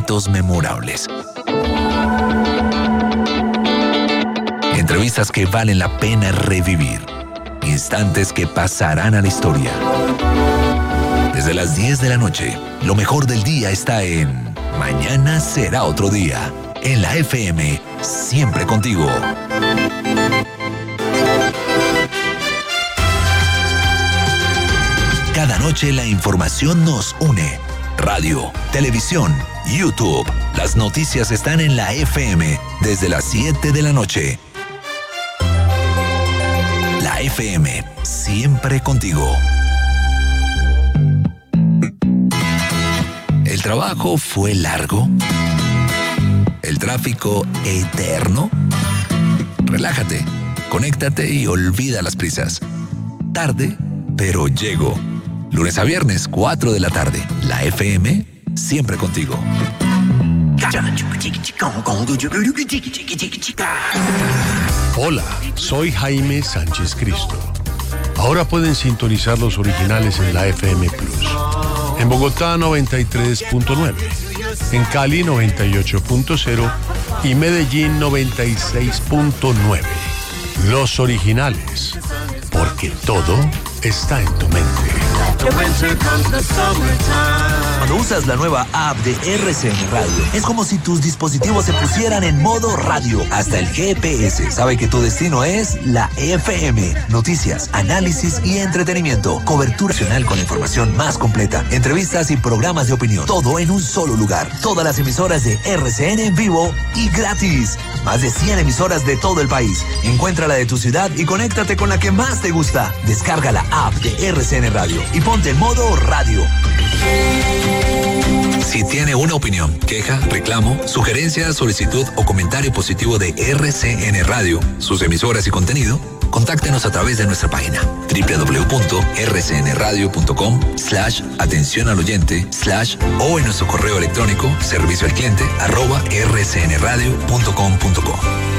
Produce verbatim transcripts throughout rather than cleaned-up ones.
momentos memorables. Entrevistas que valen la pena revivir. Instantes que pasarán a la historia. Desde las diez de la noche, lo mejor del día está en Mañana será otro día. En la F M, siempre contigo. Cada noche la información nos une. Radio, televisión, YouTube. Las noticias están en la F M desde las siete de la noche. La F M, siempre contigo. ¿El trabajo fue largo? ¿El tráfico eterno? Relájate, conéctate y olvida las prisas. Tarde, pero llego. Lunes a viernes, cuatro de la tarde. La F M, siempre contigo. Hola, soy Jaime Sánchez Cristo. Ahora pueden sintonizar los originales en la F M Plus. En Bogotá noventa y tres punto nueve, en Cali noventa y ocho punto cero y Medellín noventa y seis punto nueve. Los originales, porque todo está en tu mente. Cuando usas la nueva app de R C N Radio, es como si tus dispositivos se pusieran en modo radio. Hasta el G P S sabe que tu destino es la F M. Noticias, análisis y entretenimiento. Cobertura nacional con la información más completa. Entrevistas y programas de opinión. Todo en un solo lugar. Todas las emisoras de R C N en vivo y gratis. Más de cien emisoras de todo el país. Encuentra la de tu ciudad y conéctate con la que más te gusta. Descarga la app de R C N Radio y ponte en modo radio. Si tiene una opinión, queja, reclamo, sugerencia, solicitud o comentario positivo de R C N Radio, sus emisoras y contenido, contáctenos a través de nuestra página doble u doble u doble u punto r c n radio punto com slash atención al oyente slash o en nuestro correo electrónico servicio al cliente arroba r c n radio punto com punto co.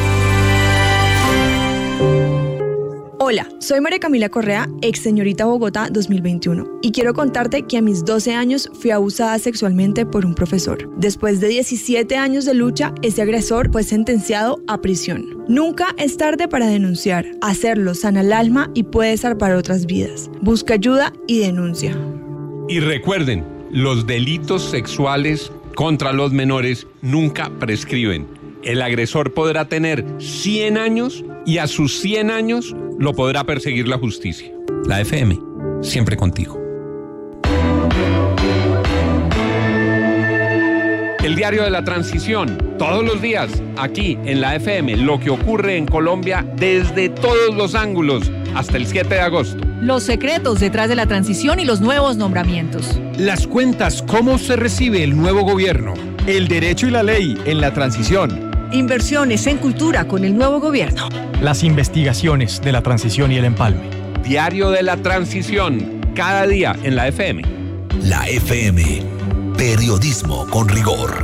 Hola, soy María Camila Correa, ex señorita Bogotá dos mil veintiuno, y quiero contarte que a mis doce años fui abusada sexualmente por un profesor. Después de diecisiete años de lucha, ese agresor fue sentenciado a prisión. Nunca es tarde para denunciar. Hacerlo sana el alma y puede salvar otras vidas. Busca ayuda y denuncia. Y recuerden, los delitos sexuales contra los menores nunca prescriben. El agresor podrá tener cien años y a sus cien años lo podrá perseguir la justicia. La F M, siempre contigo. El diario de la transición, todos los días, aquí en la F M, lo que ocurre en Colombia desde todos los ángulos, hasta el siete de agosto. Los secretos detrás de la transición y los nuevos nombramientos. Las cuentas, cómo se recibe el nuevo gobierno. El derecho y la ley en la transición. Inversiones en cultura con el nuevo gobierno. Las investigaciones de la transición y el empalme. Diario de la transición, cada día en la F M. La F M, periodismo con rigor.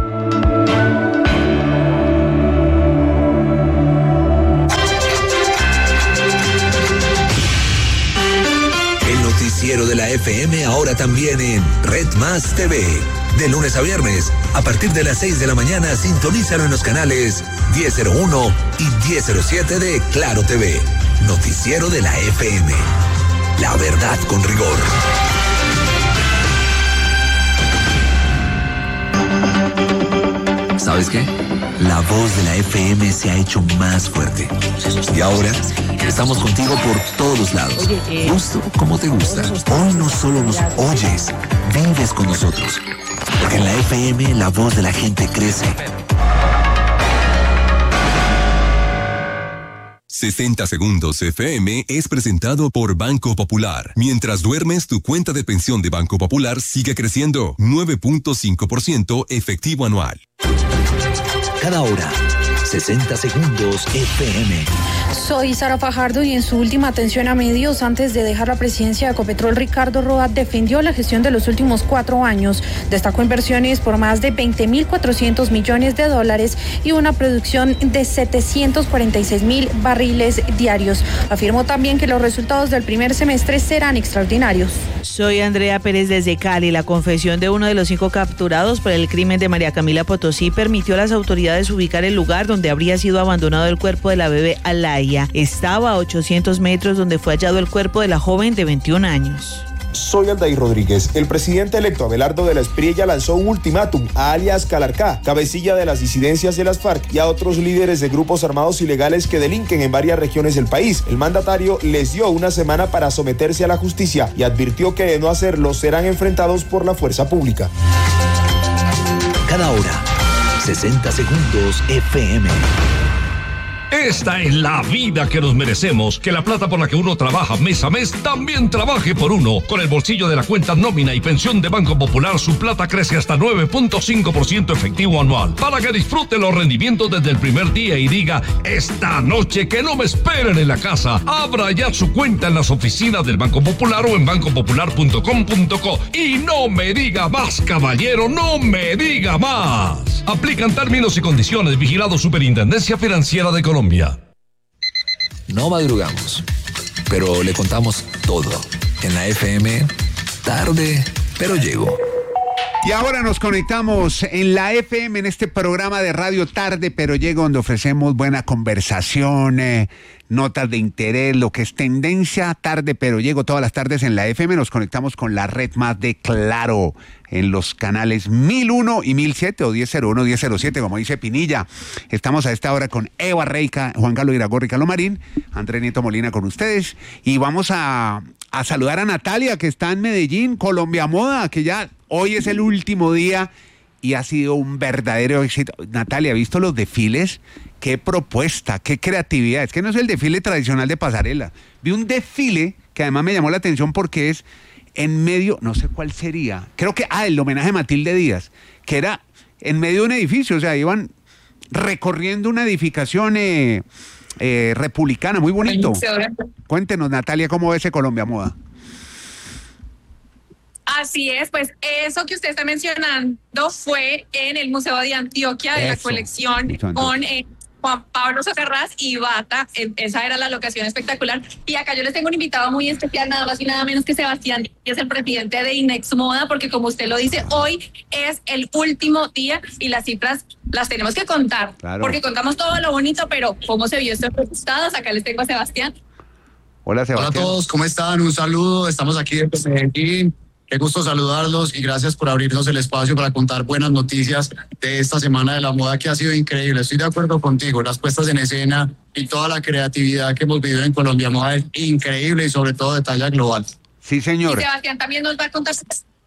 El noticiero de la F M ahora también en Red Más T V. De lunes a viernes, a partir de las seis de la mañana, sintonízalo en los canales diez cero uno y diez cero siete de Claro T V. Noticiero de la F M. La verdad con rigor. ¿Sabes qué? La voz de la F M se ha hecho más fuerte. Y ahora estamos contigo por todos lados. Justo como te gusta. Hoy no solo nos oyes, vives con nosotros. Porque en la F M la voz de la gente crece. sesenta Segundos F M es presentado por Banco Popular. Mientras duermes, tu cuenta de pensión de Banco Popular sigue creciendo. nueve punto cinco por ciento efectivo anual. Cada hora sesenta segundos F M. Soy Sara Fajardo y en su última atención a medios antes de dejar la presidencia de Ecopetrol, Ricardo Roa defendió la gestión de los últimos cuatro años. Destacó inversiones por más de veinte mil cuatrocientos millones de dólares y una producción de setecientos cuarenta y seis mil barriles diarios. Afirmó también que los resultados del primer semestre serán extraordinarios. Soy Andrea Pérez desde Cali. La confesión de uno de los cinco capturados por el crimen de María Camila Potosí permitió a las autoridades ubicar el lugar donde habría sido abandonado el cuerpo de la bebé Alaya. Estaba a ochocientos metros donde fue hallado el cuerpo de la joven de veintiún años. Soy Aldair Rodríguez. El presidente electo Abelardo de la Espriella lanzó un ultimátum a alias Calarcá, cabecilla de las disidencias de las FARC, y a otros líderes de grupos armados ilegales que delinquen en varias regiones del país. El mandatario les dio una semana para someterse a la justicia y advirtió que de no hacerlo serán enfrentados por la fuerza pública. Cada hora, sesenta segundos F M. Esta es la vida que nos merecemos, que la plata por la que uno trabaja mes a mes también trabaje por uno. Con el bolsillo de la cuenta nómina y pensión de Banco Popular, su plata crece hasta nueve punto cinco por ciento efectivo anual, para que disfrute los rendimientos desde el primer día y diga, esta noche que no me esperen en la casa. Abra ya su cuenta en las oficinas del Banco Popular o en banco popular punto com punto co. Y no me diga más, caballero, no me diga más. Aplican términos y condiciones. Vigilado Superintendencia Financiera de Colombia. No madrugamos, pero le contamos todo. En la F M, tarde, pero llego. Y ahora nos conectamos en la F M, en este programa de radio Tarde, pero llego, donde ofrecemos buena conversación, eh, notas de interés, lo que es tendencia. Tarde, pero llego todas las tardes en la F M. Nos conectamos con la red más de Claro, en los canales mil uno y mil siete o diez cero uno, diez cero siete, como dice Pinilla. Estamos a esta hora con Eva Reica, Juan Carlos Iragorri Calomarín, André Nieto Molina con ustedes. Y vamos a, a saludar a Natalia, que está en Medellín, Colombia Moda, que ya hoy es el último día y ha sido un verdadero éxito. Natalia, ¿ha visto los desfiles? Qué propuesta, qué creatividad. Es que no es el desfile tradicional de pasarela. Vi un desfile que además me llamó la atención porque es en medio, no sé cuál sería, creo que, ah, el homenaje a Matilde Díaz, que era en medio de un edificio, o sea, iban recorriendo una edificación eh, eh, republicana, muy bonito. Cuéntenos, Natalia, ¿cómo ve ese Colombia Moda? Así es, pues eso que usted está mencionando fue en el Museo de Antioquia, de Eso. la colección con eh, Juan Pablo Socarrás y Bata. Eh, esa era la locación espectacular. Y acá yo les tengo un invitado muy especial, nada más y nada menos que Sebastián, que es el presidente de Inex Moda, porque como usted lo dice, hoy es el último día y las cifras las tenemos que contar, claro, porque contamos todo lo bonito, pero cómo se vio estos resultados. Acá les tengo a Sebastián. Hola, Sebastián. Hola a todos, ¿cómo están? Un saludo, estamos aquí en Medellín. Qué gusto saludarlos y gracias por abrirnos el espacio para contar buenas noticias de esta Semana de la Moda, que ha sido increíble. Estoy de acuerdo contigo, las puestas en escena y toda la creatividad que hemos vivido en Colombia Moda es increíble y sobre todo de talla global. Sí, señor. Y Sebastián también nos va a contar,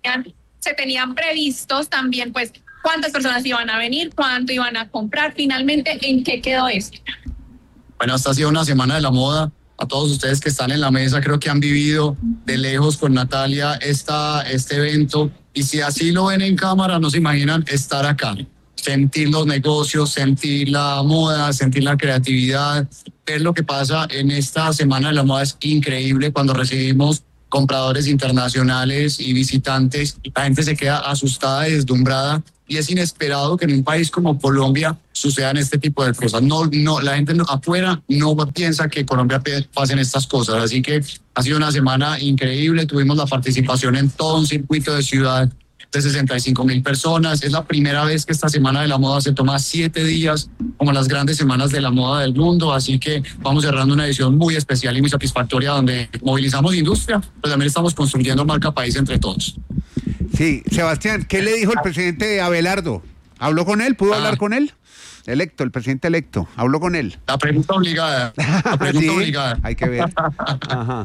se tenían previstos también, pues, cuántas personas iban a venir, cuánto iban a comprar, finalmente, ¿en qué quedó esto? Bueno, esta ha sido una Semana de la Moda. A todos ustedes que están en la mesa, creo que han vivido de lejos con Natalia esta, este evento. Y si así lo ven en cámara, no se imaginan estar acá. Sentir los negocios, sentir la moda, sentir la creatividad. Ver lo que pasa en esta Semana de la Moda es increíble. Cuando recibimos compradores internacionales y visitantes, la gente se queda asustada y deslumbrada. Y es inesperado que en un país como Colombia sucedan este tipo de cosas. No, no, la gente afuera no piensa que Colombia pasen estas cosas. Así que ha sido una semana increíble. Tuvimos la participación en todo un circuito de ciudad de sesenta y cinco mil personas. Es la primera vez que esta Semana de la Moda se toma siete días como las grandes semanas de la moda del mundo. Así que vamos cerrando una edición muy especial y muy satisfactoria donde movilizamos industria, pero también estamos construyendo marca país entre todos. Sí, Sebastián, ¿qué le dijo el presidente Abelardo? ¿Habló con él? ¿Pudo ah. hablar con él? Electo, el presidente electo. ¿Habló con él? La pregunta obligada. La pregunta ¿Sí? obligada. Hay que ver. Ajá.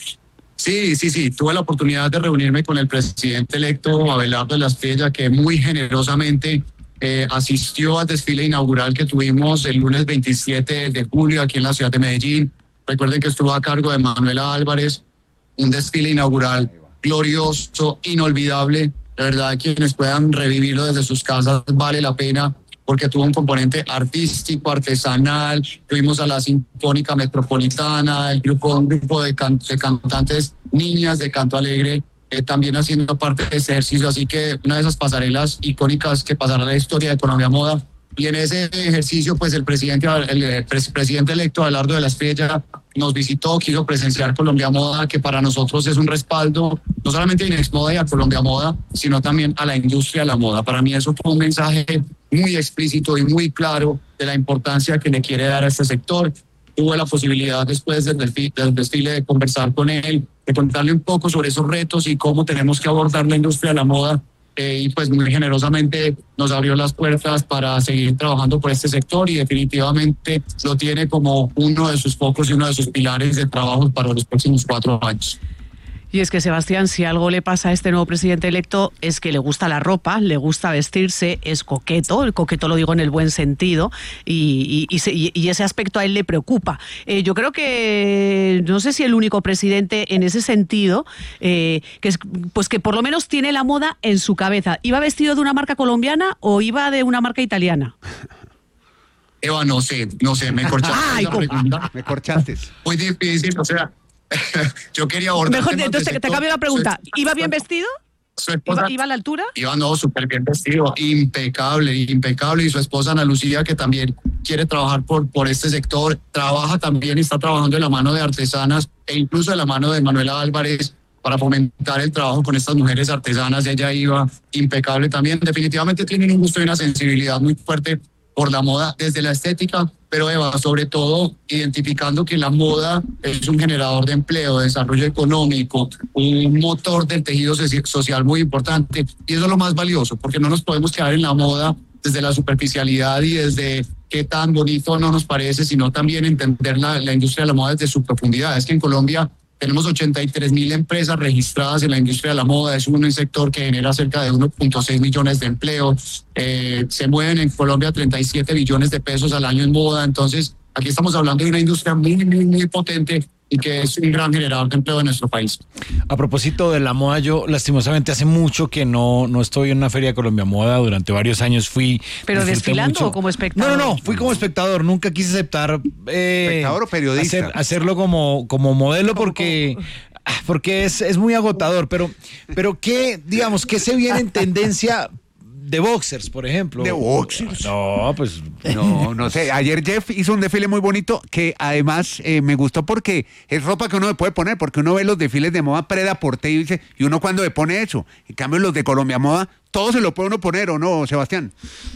Sí, sí, sí. Tuve la oportunidad de reunirme con el presidente electo Abelardo de la Espriella, que muy generosamente eh, asistió al desfile inaugural que tuvimos el lunes veintisiete de julio aquí en la ciudad de Medellín. Recuerden que estuvo a cargo de Manuela Álvarez, un desfile inaugural glorioso, inolvidable. De verdad, quienes puedan revivirlo desde sus casas, vale la pena, porque tuvo un componente artístico, artesanal. Tuvimos a la Sinfónica Metropolitana, el grupo, un grupo de, can, de cantantes niñas de Canto Alegre, eh, también haciendo parte de ese ejercicio. Así que una de esas pasarelas icónicas que pasará a la historia de Colombia Moda. Y en ese ejercicio, pues el presidente, el, el presidente electo Abelardo de la Espriella nos visitó, quiso presenciar Colombia Moda, que para nosotros es un respaldo, no solamente a Inexmoda y a Colombia Moda, sino también a la industria de la moda. Para mí eso fue un mensaje muy explícito y muy claro de la importancia que le quiere dar a este sector. Tuve la posibilidad después del desfile, del desfile de conversar con él, de contarle un poco sobre esos retos y cómo tenemos que abordar la industria de la moda. Eh, y pues muy generosamente nos abrió las puertas para seguir trabajando por este sector y definitivamente lo tiene como uno de sus focos y uno de sus pilares de trabajo para los próximos cuatro años. Y es que, Sebastián, si algo le pasa a este nuevo presidente electo es que le gusta la ropa, le gusta vestirse, es coqueto, el coqueto lo digo en el buen sentido, y, y, y, se, y ese aspecto a él le preocupa. Eh, yo creo que, no sé si el único presidente en ese sentido, eh, que es, pues que por lo menos tiene la moda en su cabeza. ¿Iba vestido de una marca colombiana o iba de una marca italiana? Eva, no sé, no sé, me corchaste. Ay, la pregunta. Me corchaste. Muy difícil, o sea... Yo quería abordar. Mejor, entonces te, te cambio la pregunta. ¿Iba bien vestido? Su esposa, ¿Iba, ¿Iba a la altura? Iba, no, súper bien vestido, impecable, impecable. Y su esposa Ana Lucía, que también quiere trabajar por, por este sector, trabaja también y está trabajando de la mano de artesanas e incluso de la mano de Manuela Álvarez para fomentar el trabajo con estas mujeres artesanas. Ella iba impecable también. Definitivamente tienen un gusto y una sensibilidad muy fuerte por la moda desde la estética, pero Eva, sobre todo identificando que la moda es un generador de empleo, de desarrollo económico, un motor del tejido social muy importante, y eso es lo más valioso, porque no nos podemos quedar en la moda desde la superficialidad y desde qué tan bonito no nos parece, sino también entender la, la industria de la moda desde su profundidad. Es que en Colombia tenemos ochenta y tres mil empresas registradas en la industria de la moda. Es un sector que genera cerca de uno punto seis millones de empleos. Eh, se mueven en Colombia treinta y siete billones de pesos al año en moda. Entonces, aquí estamos hablando de una industria muy, muy, muy potente y que es un gran generador de empleo en nuestro país. A propósito de la moda, yo lastimosamente hace mucho que no, no estoy en una feria de Colombia Moda. Durante varios años fui... ¿Pero desfilando mucho. O como espectador? No, no, no, fui como espectador. Nunca quise aceptar... Eh, ¿Espectador o periodista? Hacer, hacerlo como, como modelo porque... porque es, es muy agotador. Pero, pero ¿qué, digamos, qué se viene en tendencia... de boxers, por ejemplo? De boxers. No, pues... No, no sé. Ayer Jeff hizo un desfile muy bonito que además eh, me gustó porque es ropa que uno le puede poner, porque uno ve los desfiles de moda Prêt-à-Porter y dice, ¿y uno cuándo le pone eso? En cambio, los de Colombia Moda, todo se lo puede uno poner, ¿o no, Sebastián?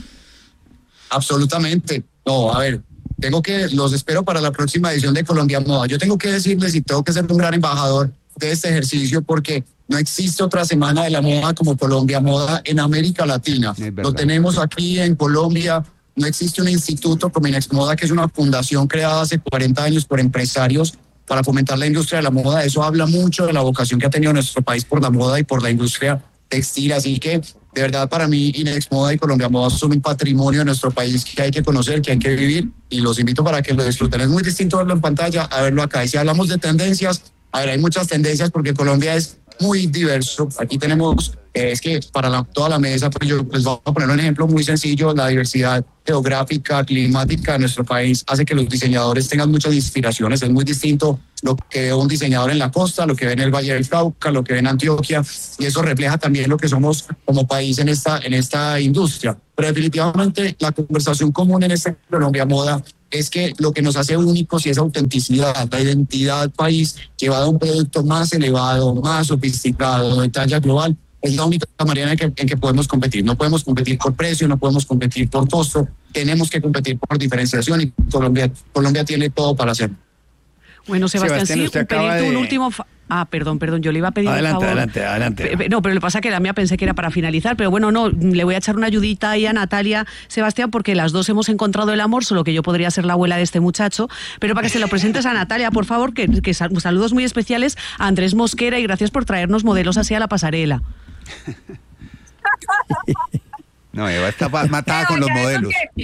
Absolutamente. No, a ver, tengo que, los espero para la próxima edición de Colombia Moda. Yo tengo que decirles y tengo que ser un gran embajador de este ejercicio porque no existe otra semana de la moda como Colombia Moda en América Latina. Lo tenemos aquí en Colombia. No existe un instituto como Inexmoda, que es una fundación creada hace cuarenta años por empresarios para fomentar la industria de la moda. Eso habla mucho de la vocación que ha tenido nuestro país por la moda y por la industria textil. Así que, de verdad, para mí, Inexmoda y Colombia Moda son un patrimonio de nuestro país que hay que conocer, que hay que vivir, y los invito para que lo disfruten. Es muy distinto verlo en pantalla a verlo acá. Y si hablamos de tendencias, a ver, hay muchas tendencias porque Colombia es muy diverso. Aquí tenemos, eh, es que para la, toda la mesa, pues yo les voy a poner un ejemplo muy sencillo. La diversidad geográfica, climática de nuestro país hace que los diseñadores tengan muchas inspiraciones. Es muy distinto lo que ve un diseñador en la costa, lo que ve en el Valle del Cauca, lo que ve en Antioquia, y eso refleja también lo que somos como país en esta, en esta industria. Pero definitivamente la conversación común en esta Colombia Moda es que lo que nos hace únicos y es autenticidad, la identidad país llevada a un producto más elevado, más sofisticado, de talla global, es la única manera en que, en que podemos competir. No podemos competir por precio, no podemos competir por costo, tenemos que competir por diferenciación y Colombia, Colombia tiene todo para hacerlo. Bueno, Sebastián, Sebastián, sí, pedirte de... un último... Fa- ah, perdón, perdón, yo le iba a pedir adelante, un favor. Adelante, adelante, adelante. No, pero lo que pasa es que la mía pensé que era para finalizar, pero bueno, no, le voy a echar una ayudita ahí a Natalia, Sebastián, porque las dos hemos encontrado el amor, solo que yo podría ser la abuela de este muchacho, pero para que se lo presentes a Natalia, por favor, que, que saludos muy especiales a Andrés Mosquera y gracias por traernos modelos así a la pasarela. No, Eva está matada con los modelos.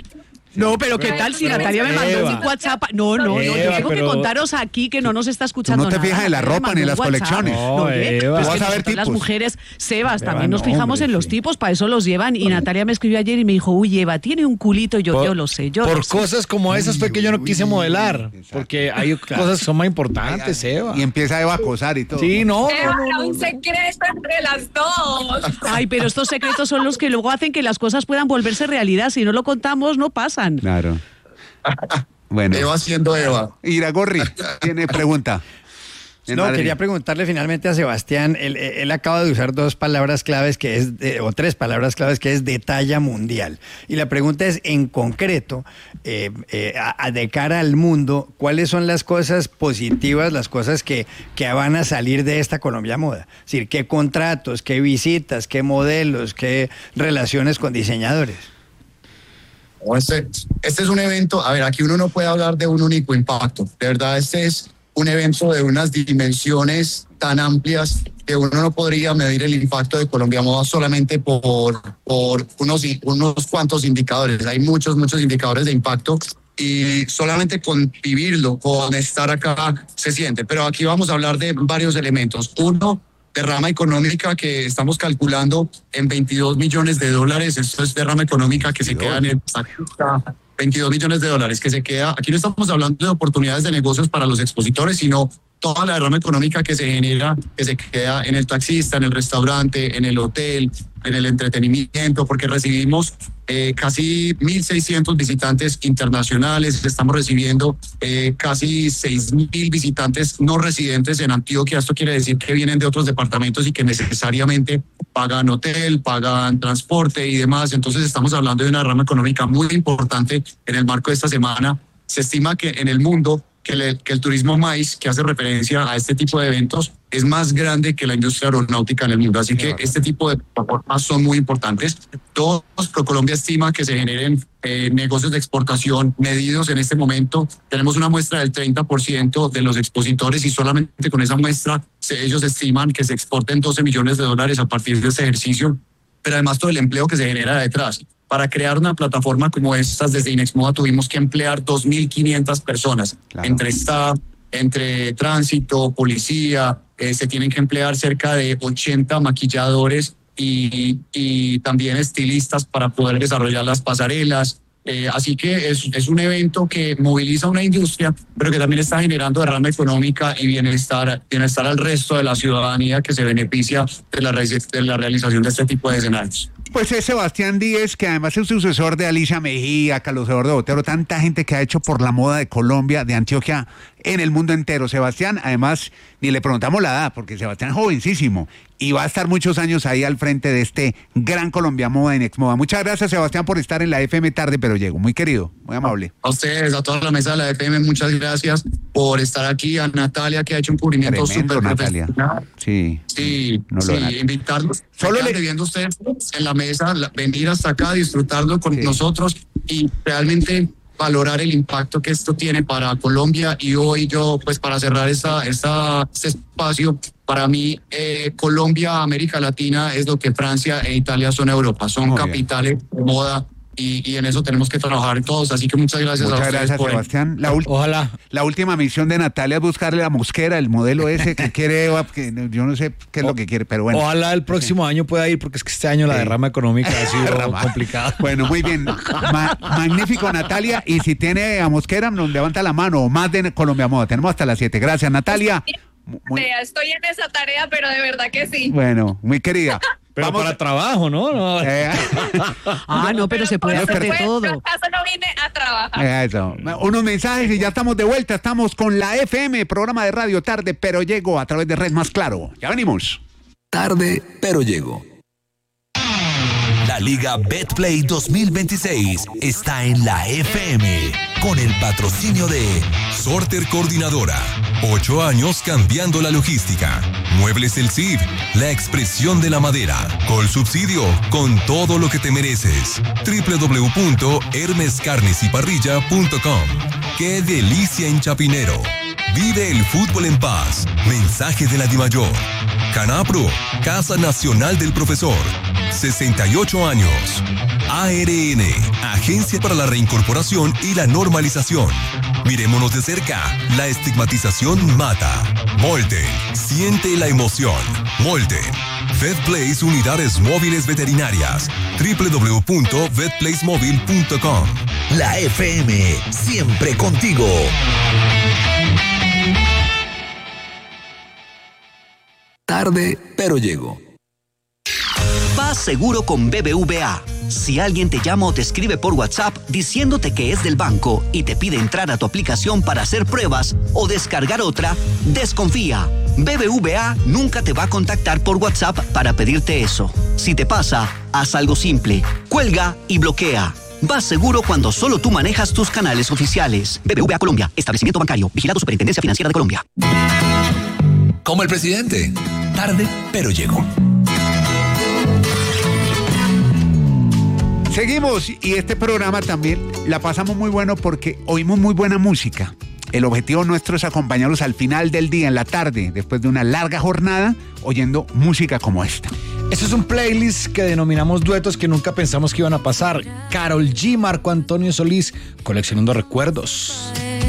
No, pero ¿qué tal si Natalia me mandó un WhatsApp? No, no, no, yo tengo que contaros aquí que no nos está escuchando nada. No te fijas en la ropa ni en las colecciones. No, Eva. Pues vas a ver tipos. Las mujeres, Sebas, también nos fijamos en los tipos, para eso los llevan. Y Natalia me escribió ayer y me dijo, uy, Eva, tiene un culito. Y yo, yo lo sé, yo Por lo sé. cosas como esas fue que yo no quise modelar. Porque hay cosas que son más importantes, Eva. Y empieza Eva a acosar y todo. Sí, no. Eva, un secreto entre las dos. Ay, pero estos secretos son los que luego hacen que las cosas puedan volverse realidad. Si no lo contamos, no pasan. Claro. Bueno. Eva siendo Eva. Iragorri tiene pregunta. No, Madrid. Quería preguntarle finalmente a Sebastián, él, él acaba de usar dos palabras claves que es, de, o tres palabras claves que es de talla mundial. Y la pregunta es, en concreto, eh, eh, a, a de cara al mundo, ¿cuáles son las cosas positivas, las cosas que, que van a salir de esta Colombia Moda? Es decir, ¿qué contratos, qué visitas, qué modelos, qué relaciones con diseñadores? Este, este es un evento, a ver, aquí uno no puede hablar de un único impacto. De verdad, este es un evento de unas dimensiones tan amplias que uno no podría medir el impacto de Colombia Moda solamente por, por unos, unos cuantos indicadores. Hay muchos, muchos indicadores de impacto y solamente con vivirlo, con estar acá, se siente. Pero aquí vamos a hablar de varios elementos. Uno, derrama económica que estamos calculando en veintidós millones de dólares. Esto es derrama económica que se queda en el... veintidós millones de dólares que se queda. Aquí no estamos hablando de oportunidades de negocios para los expositores, sino toda la derrama económica que se genera, que se queda en el taxista, en el restaurante, en el hotel, en el entretenimiento, porque recibimos eh, casi mil seiscientos visitantes internacionales, estamos recibiendo eh, casi seis mil visitantes no residentes en Antioquia. Esto quiere decir que vienen de otros departamentos y que necesariamente pagan hotel, pagan transporte y demás. Entonces estamos hablando de una derrama económica muy importante en el marco de esta semana. Se estima que en el mundo que, le, que el turismo MICE, que hace referencia a este tipo de eventos, es más grande que la industria aeronáutica en el mundo. Así que este tipo de plataformas son muy importantes. Todos, ProColombia estima que se generen eh, negocios de exportación medidos en este momento. Tenemos una muestra del treinta por ciento de los expositores y solamente con esa muestra se, ellos estiman que se exporten doce millones de dólares a partir de este ejercicio. Pero además todo el empleo que se genera detrás. Para crear una plataforma como estas, desde Inexmoda tuvimos que emplear dos mil quinientas personas, claro. entre staff, entre tránsito, policía, eh, se tienen que emplear cerca de ochenta maquilladores y, y también estilistas para poder desarrollar las pasarelas. Eh, así que es, es un evento que moviliza una industria, pero que también está generando derrama económica y bienestar, bienestar al resto de la ciudadanía que se beneficia de la, de la realización de este tipo de escenarios. Pues es Sebastián Díez, que además es sucesor de Alicia Mejía, Carlos Eduardo Botero, tanta gente que ha hecho por la moda de Colombia, de Antioquia, en el mundo entero. Sebastián, además, ni le preguntamos la edad, porque Sebastián es jovencísimo y va a estar muchos años ahí al frente de este gran Colombia Moda en Exmoda. Muchas gracias, Sebastián, por estar en la F M Tarde, pero llego. Muy querido, muy amable. A ustedes, a toda la mesa de la F M, muchas gracias por estar aquí. A Natalia, que ha hecho un cubrimiento súper Natalia. Sí. Sí, no sí, invitarlos. Solo le viendo ustedes en la mesa, venir hasta acá, disfrutarlo con sí. nosotros y realmente valorar el impacto que esto tiene para Colombia. Y hoy yo, pues para cerrar esta, esta, este espacio, para mí eh, Colombia, América Latina es lo que Francia e Italia son Europa, son Muy capitales bien. de moda. Y, y en eso tenemos que trabajar todos, así que muchas gracias muchas a ustedes. Muchas gracias, Sebastián. La Ojalá. La última misión de Natalia es buscarle la mosquera, el modelo ese que quiere Eva, que yo no sé qué es o, lo que quiere, pero bueno. Ojalá el próximo sí. año pueda ir, porque es que este año la derrama económica ha sido complicada. Bueno, muy bien. Ma magnífico, Natalia. Y si tiene a mosquera, nos levanta la mano. Más de Colombia Moda. Tenemos hasta las siete. Gracias, Natalia. Muy... Estoy en esa tarea, pero de verdad que sí. Bueno, muy querida. Pero Vamos para a... trabajo, ¿no? no. Eh. ah, no, pero, pero se puede hacer de todo. En caso no vine a trabajar. Eso. Unos mensajes y ya estamos de vuelta. Estamos con la F M, programa de radio Tarde, pero llego a través de Red Más Claro. Ya venimos. Tarde, pero llego. La Liga Betplay dos mil veintiséis está en la F M con el patrocinio de Sorter Coordinadora. Ocho años cambiando la logística. Muebles El Cid, la expresión de la madera. Col Subsidio, con todo lo que te mereces. doble u doble u doble u punto hermes carnes y parrilla punto com. ¡Qué delicia en Chapinero! Vive el fútbol en paz. Mensaje de la Dimayor. Canapro, Casa Nacional del Profesor. sesenta y ocho años. A R N, Agencia para la Reincorporación y la Normalización. Miremonos de cerca, la estigmatización mata. Molten, siente la emoción. Molten. VetPlace Unidades Móviles Veterinarias. doble u doble u doble u punto vet place móvil punto com. La F M, siempre contigo. Tarde, pero llego. Vas seguro con B B V A. Si alguien te llama o te escribe por WhatsApp diciéndote que es del banco y te pide entrar a tu aplicación para hacer pruebas o descargar otra, desconfía. B B V A nunca te va a contactar por WhatsApp para pedirte eso. Si te pasa, haz algo simple. Cuelga y bloquea. Vas seguro cuando solo tú manejas tus canales oficiales. B B V A Colombia, establecimiento bancario, vigilado Superintendencia Financiera de Colombia. Como el presidente. Tarde, pero llegó. Seguimos y este programa también la pasamos muy bueno porque oímos muy buena música. El objetivo nuestro es acompañarlos al final del día, en la tarde, después de una larga jornada, oyendo música como esta. Este es un playlist que denominamos duetos que nunca pensamos que iban a pasar. Karol G, Marco Antonio Solís, coleccionando recuerdos.